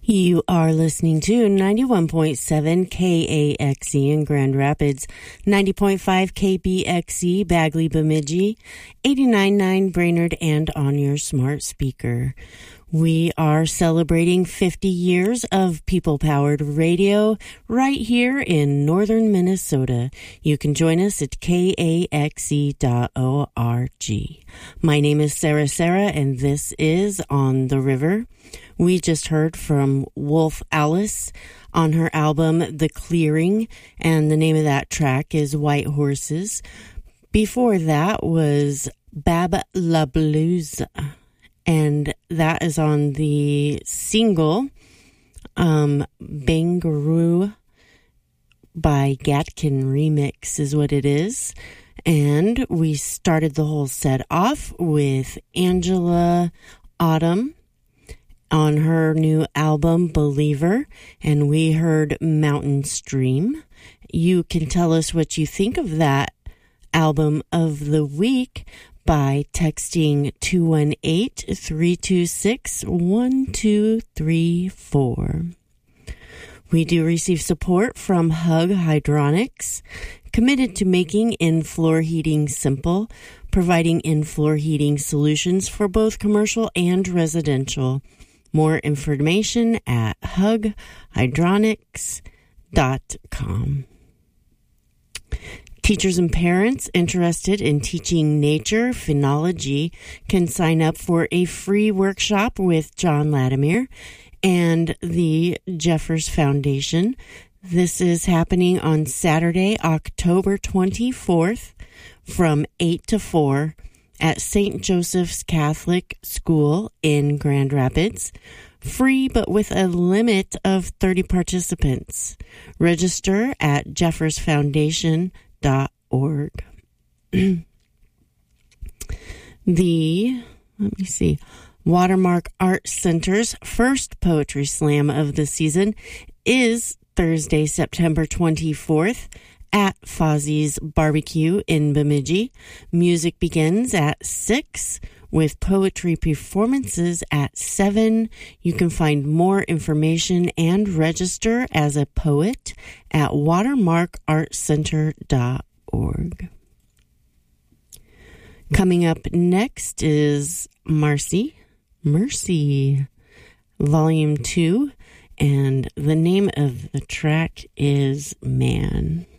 You are listening to 91.7 KAXE in Grand Rapids, 90.5 KBXE Bagley Bemidji, 89.9 Brainerd, and on your smart speaker. We are celebrating 50 years of people-powered radio right here in northern Minnesota. You can join us at kaxe.org. My name is Sarah, and this is On the River. We just heard from Wolf Alice on her album The Clearing, and the name of that track is White Horses. Before that was Bab La Blues, and that is on the single Bangaroo by Gatkin Remix is what it is. And we started the whole set off with Angela Autumn on her new album Believer, and we heard Mountain Stream. You can tell us what you think of that album of the week by texting 218-326-1234. We do receive support from Hug Hydronics, committed to making in-floor heating simple, providing in-floor heating solutions for both commercial and residential. More information at hughydronics.com. Teachers and parents interested in teaching nature phenology can sign up for a free workshop with John Latimer and the Jeffers Foundation. This is happening on Saturday, October 24th from 8 to 4 at St. Joseph's Catholic School in Grand Rapids. Free, but with a limit of 30 participants. Register at jeffersfoundation.org. Watermark Art Center's first Poetry Slam of the season is Thursday, September 24th at Fozzie's Barbecue in Bemidji. Music begins at 6 with poetry performances at 7. You can find more information and register as a poet at watermarkartcenter.org. Coming up next is Mercy, Volume 2, and the name of the track is Man.